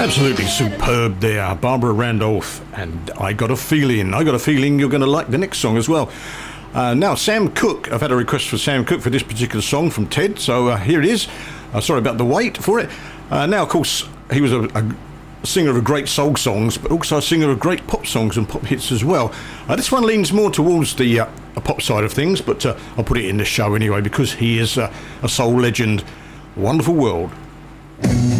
Absolutely superb there, Barbara Randolph, and I got a feeling you're going to like the next song as well. Now, Sam Cooke, I've had a request for Sam Cooke for this particular song from Ted, so here it is. Sorry about the wait for it. Now, of course, he was a singer of great soul songs, but also a singer of great pop songs and pop hits as well. This one leans more towards the pop side of things, but I'll put it in the show anyway because he is a soul legend. Wonderful World.